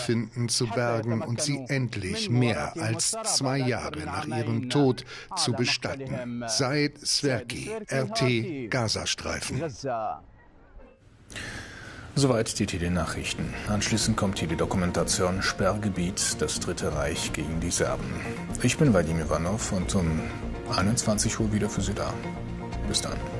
Wohlbefinden zu bergen und sie endlich mehr als 2 Jahre nach ihrem Tod zu bestatten. Said Sverki, RT Gazastreifen. Soweit die TD-Nachrichten. Anschließend kommt hier die Dokumentation Sperrgebiet, das Dritte Reich gegen die Serben. Ich bin Vadim Ivanov und um 21 Uhr wieder für Sie da. Bis dann.